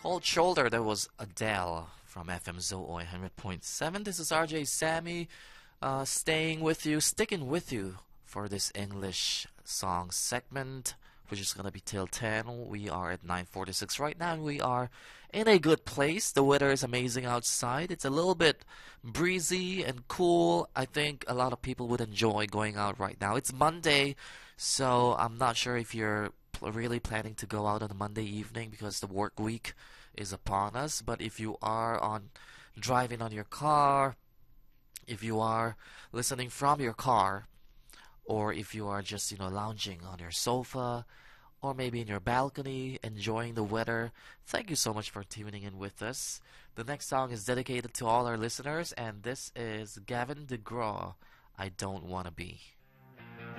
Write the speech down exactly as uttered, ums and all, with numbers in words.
Cold Shoulder, that was Adele from F M Zoe one hundred point seven. This is R J Sammy, uh, staying with you, sticking with you for this English song segment, which is going to be till ten. We are at nine forty-six right now, and we are in a good place. The weather is amazing outside. It's a little bit breezy and cool. I think a lot of people would enjoy going out right now. It's Monday, so I'm not sure if you're pl- really planning to go out on a Monday evening because the work week is upon us. But if you are on driving on your car, if you are listening from your car, or if you are just, you know, lounging on your sofa, or maybe in your balcony, enjoying the weather, thank you so much for tuning in with us. The next song is dedicated to all our listeners, and this is Gavin DeGraw, I Don't Wanna Be.